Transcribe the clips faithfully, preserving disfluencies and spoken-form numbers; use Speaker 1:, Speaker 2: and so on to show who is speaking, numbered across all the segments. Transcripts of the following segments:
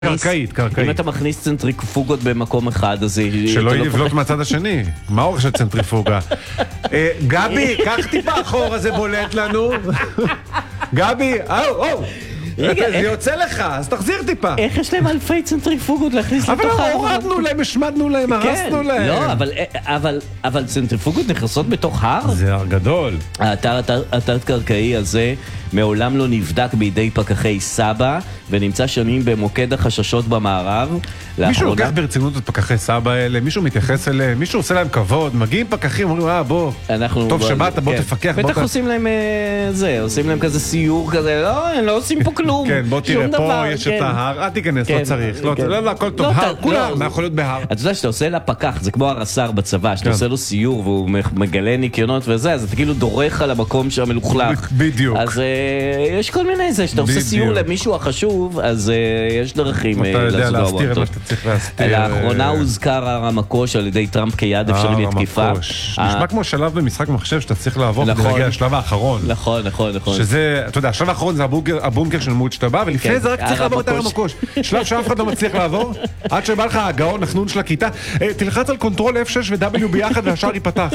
Speaker 1: קרקעית, קרקעית.
Speaker 2: אם אתה מכניס צנטריפוגות במקום אחד, אז...
Speaker 1: שלא יבלוט מהצד השני. מה אורך של צנטריפוגה? גבי, קח טיפה אחורה, זה בולט לנו. גבי, או, או. זה יוצא לך, אז תחזיר טיפה.
Speaker 2: איך יש להם אלפי צנטריפוגות להכניס לתוך...
Speaker 1: אבל הורדנו להם, השמדנו להם, הרסנו להם.
Speaker 2: לא, אבל צנטריפוגות נכנסות בתוך הר?
Speaker 1: זה הר גדול.
Speaker 2: האתר קרקעי הזה מעולם לא נבדק בידי פקחי סבא, ונמצא שנים במוקד החששות במערב.
Speaker 1: מישהו לוקח ברצינות את פקחי סבא האלה, מישהו מתייחס אליהם, מישהו עושה להם כבוד, מגיעים פקחים, אומרים, אה, בוא, טוב שבאת, בוא תפקח.
Speaker 2: בטח עושים להם זה, עושים להם כזה סיור כזה, לא, הם לא עושים פה כלום.
Speaker 1: כן, בוא תראה, פה יש את ההר, אל תיכנס, לא צריך, לא, לא, הכל טוב, הר, כולם, מה יכול להיות בהר?
Speaker 2: אתה יודע שאתה עושה לפקח, זה כמו הרס"ר בצבא, שאתה עושה לו סיור והוא מגלה ניקיונות וזה, אז אתה כאילו דורך על המקום שהמלוכלך.
Speaker 1: בדיוק.
Speaker 2: אז יש כל מיני זה, שאתה עושה סיור למישהו החשוב, אז יש דרכים.
Speaker 1: אתה יודע להסתיר את מה שאתה צריך להסתיר.
Speaker 2: לאחרונה הוזכר הר המקוש על ידי טראמפ כיעד אפשרי לתקיפה.
Speaker 1: נשמע כמו שלב במשחק מחשב שאתה צריך לעבור כדי להגיע לשלב האחרון.
Speaker 2: נכון, נכון, נכון.
Speaker 1: שזה, אתה יודע, השלב האחרון זה הבונקר של מות שאתה בא, ולפני זה רק צריך לעבור את הר המקוש. שלב שאף אחד לא מצליח לעבור, עד שבא לך הגאון החנון של הכיתה, תלחץ על קונטרול אף שש ו-W ביחד והשאר ייפתח.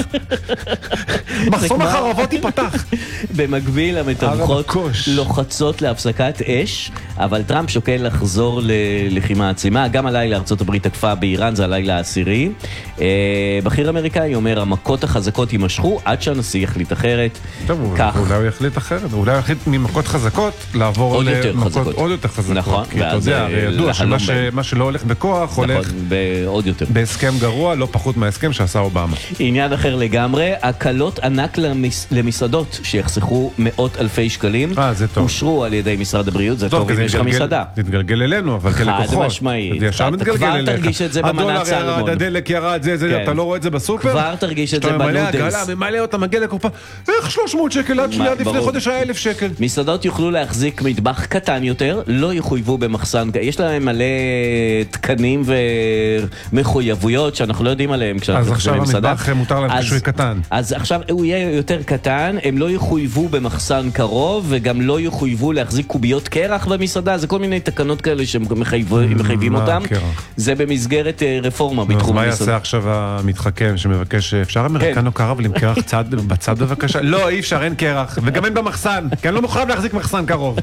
Speaker 1: מחסום החרבות ייפתח.
Speaker 2: במקביל המתווכות לוחצות להפסקת אש, אבל טראמפ שוקל לחזור ללחימה עצימה. גם הלילה ארצות הברית תקפה באיראן, זה הלילה העשירי. בכיר אמריקאי אומר, המכות החזקות יימשכו עד שהנשיא יחליט אחרת.
Speaker 1: טוב, אולי הוא יחליט אחרת. אולי הוא יחליט ממכות חזקות לעבור למכות עוד יותר חזקות.
Speaker 2: נכון.
Speaker 1: כי אתה יודע, ידוע שמה שלא הולך בכוח הולך
Speaker 2: עוד יותר.
Speaker 1: בהסכם גרוע, לא פחות מההסכם שעשה אובמה.
Speaker 2: עניין אחר לגמרי, הקלות ענק למסעדות שיחסכו מאות אלפי שקלים.
Speaker 1: אה, זה טוב.
Speaker 2: אושרו על ידי משרד הבריאות, זה טוב אם יש לך מסעדה.
Speaker 1: תתגלגל אלינו, אבל כלקוחות.
Speaker 2: חד משמעית.
Speaker 1: זה ישר מתגלגל אליך.
Speaker 2: כבר תרגיש את זה במנת סלמון.
Speaker 1: הדולר ירד, הדלק ירד, זה, זה, אתה לא רואה את זה בסופר?
Speaker 2: כבר תרגיש את זה בנודלס.
Speaker 1: ממלא אותה, מגיע לקופה, איך שלוש מאות שקל עד שנייה לפני חודש היה אלף שקל?
Speaker 2: מסעדות יוכלו להחזיק מטבח קטן יותר, לא יחויבו במחסן, יש להם מלא תקנים ומחויבויות שאנחנו לא יודעים עליהם
Speaker 1: אז עכשיו המטבח מותר להם כשהוא קטן.
Speaker 2: אז עכשיו הוא יהיה יותר קטן, הם לא יחויבו במחסן קרוב, וגם לא יחויבו להחזיק קוביות קרח במסעדה, זה כל מיני תקנות כאלה שמחייבים אותם. זה במסגרת רפורמה בתחום המסעדה.
Speaker 1: מה יעשה עכשיו המתחכם שמבקש, אפשר אמריקנו קרח אבל עם קרח בצד בבקשה? לא, אי אפשר, אין קרח, וגם אין במחסן, כי אני לא מוכרח להחזיק מחסן קרוב.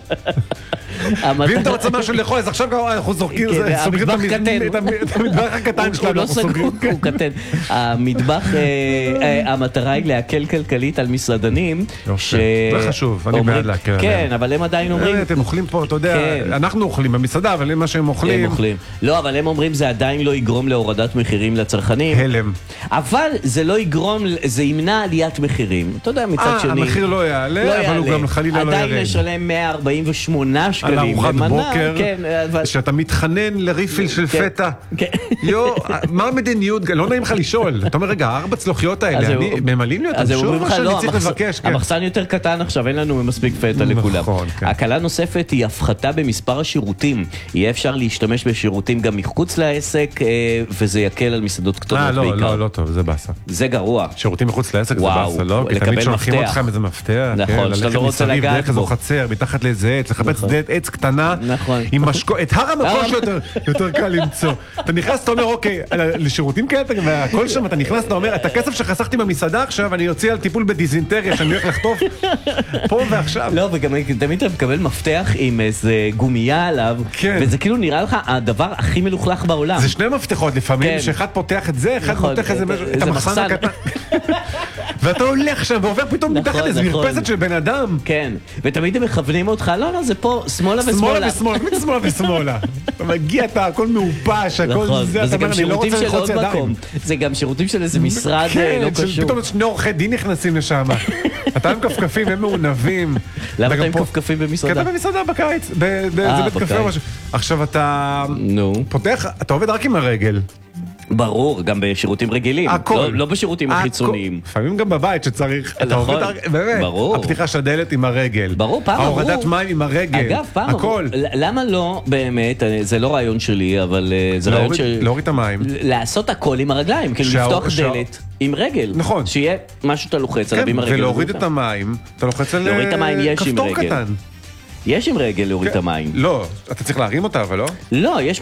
Speaker 1: ואם אתה רוצה משהו לאכול, אז עכשיו אנחנו זורקים, סוגרים את המטבח הקטן שלנו.
Speaker 2: הוא לא סגור, הוא קטן. המטבח, המטרה היא להקל כלכלית על מסעדנים.
Speaker 1: זה חשוב, אני בעד להקל עליהם.
Speaker 2: כן, אבל הם עדיין אומרים...
Speaker 1: אתם אוכלים פה, אתה יודע, אנחנו אוכלים במסעדה, אבל מה שהם אוכלים...
Speaker 2: לא, אבל הם אומרים, זה עדיין לא יגרום להורדת מחירים לצרכנים.
Speaker 1: הלם.
Speaker 2: אבל זה לא יגרום, זה ימנע עליית מחירים. אתה יודע, מצד שני...
Speaker 1: המחיר לא יעלה, אבל הוא גם חלילה לא ירד.
Speaker 2: עדיין לשלם מאה ארבעים ושמונה שקלים.
Speaker 1: על ארוחת בוקר, שאתה מתחנן לריפיל של פטה. יו, מה המדיניות? לא נעים לך לשאול. אתה אומר, רגע, ארבע צלוחיות האלה, ממלאים לי אותם שוב מה שאני צריך לבקש.
Speaker 2: המחסן יותר קטן עכשיו, אין לנו מספיק פטה לכולם. הקלה נוספת היא הפחתה במספר השירותים. יהיה אפשר להשתמש בשירותים גם מחוץ לעסק, וזה יקל על מסעדות קטנות בעיקר.
Speaker 1: לא, לא, לא טוב, זה באסה.
Speaker 2: זה גרוע.
Speaker 1: שירותים מחוץ לעסק זה באסה, לא? כי תמיד שולחים אותך עם איזה מפתח.
Speaker 2: נכון, שאתה לא רוצה לגעת בו.
Speaker 1: חצר, מתחת לזה, לחפש עץ קטנה, עם משקו, את הר המקוש יותר קל למצוא. אתה נכנס, אתה אומר, אוקיי, לשירותים כאלה, והכל שם, אתה נכנס, אתה אומר, את הכסף שחסכתי במסעדה עכשיו, אני יוציא על טיפול בדיזינטריה, שאני הולך לחטוף פה ועכשיו.
Speaker 2: לא, וגם תמיד אתה מקבל מפתח עם איזה גומייה עליו, וזה כאילו נראה לך הדבר הכי מלוכלך בעולם.
Speaker 1: זה שני מפתחות לפעמים, שאחד פותח את זה, אחד פותח את המחסן הקטן. ואתה הולך שם ועובר פתאום מתחת איזה מרפסת של בן אדם.
Speaker 2: כן, ותמיד הם מכוונים אותך, לא, לא, זה פה שמאלה ושמאלה.
Speaker 1: שמאלה ושמאלה, תמיד שמאלה ושמאלה. אתה מגיע, אתה הכל מאופש, הכל זה, אתה אומר, אני לא רוצה ללחוץ ידיים.
Speaker 2: זה גם שירותים של איזה משרד לא קשור.
Speaker 1: פתאום שני עורכי דין נכנסים לשם. אתה עם כפכפים, הם מעונבים.
Speaker 2: למה אתה עם כפכפים במסעדה?
Speaker 1: כי אתה במסעדה בקיץ, זה בית קפה או משהו. עכשיו אתה פותח, אתה עובד רק עם הרגל.
Speaker 2: ברור, גם בשירותים רגילים, לא, לא בשירותים החיצוניים.
Speaker 1: לפעמים גם בבית שצריך, אתה עובד, באמת, ברור. הפתיחה של הדלת עם הרגל.
Speaker 2: ברור, פעם אמרו.
Speaker 1: ההורדת מים עם הרגל.
Speaker 2: אגב, פעם
Speaker 1: הכל.
Speaker 2: אמרו. למה לא, באמת, זה לא רעיון שלי, אבל זה
Speaker 1: להוריד,
Speaker 2: רעיון של...
Speaker 1: להוריד את המים.
Speaker 2: לעשות הכל עם הרגליים, כאילו
Speaker 1: שהא...
Speaker 2: לפתוח
Speaker 1: שהא...
Speaker 2: דלת עם רגל.
Speaker 1: נכון.
Speaker 2: שיהיה משהו שאתה לוחץ עליו עם הרגל.
Speaker 1: ולהוריד את המים, אתה לוחץ על
Speaker 2: להוריד את המים יש עם
Speaker 1: כפתור
Speaker 2: רגל.
Speaker 1: קטן.
Speaker 2: יש עם רגל להוריד את המים.
Speaker 1: לא, אתה צריך להרים אותה, אבל לא?
Speaker 2: לא, יש